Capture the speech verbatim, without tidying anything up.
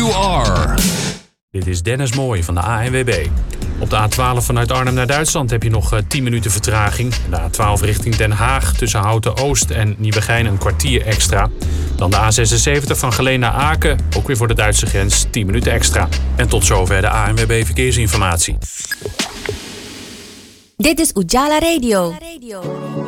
you are. Dit is Dennis Mooij van de A N W B. Op de A twaalf vanuit Arnhem naar Duitsland heb je nog uh, tien minuten vertraging. De A twaalf richting Den Haag tussen Houten Oost en Nieuwegein een kwartier extra. Dan de A zesenzeventig van Geleen naar Aken, ook weer voor de Duitse grens, tien minuten extra. En tot zover de A N W B Verkeersinformatie. Dit is Ujala Radio.